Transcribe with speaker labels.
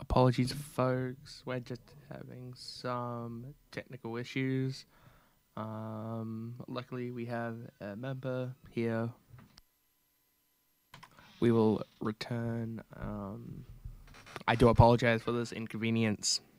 Speaker 1: Apologies, folks. We're just having some technical issues. Luckily, we have a member here. We will return. I do apologize for this inconvenience.